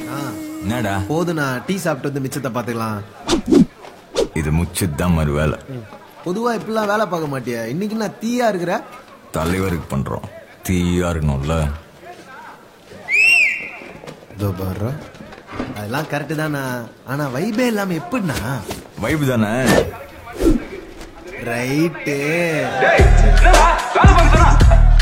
என்னடா போதுண்ணா, டீ சாப்பிட்டு வந்து மிச்சத்தை பாத்துக்கலாம். இது முச்சுதான் மறு வேலை. பொதுவா இப்பெல்லாம் வேலை பார்க்க மாட்டியா? இன்னைக்கு நான் தீயா இருக்கிற. தலைவருக்கு பண்றோம், தீயா இருக்கணும்ல. அதெல்லாம் கரெக்டு தானா, ஆனா வைபே இல்லாம எப்படின்னா? வைப் தானே. ரைட்டு.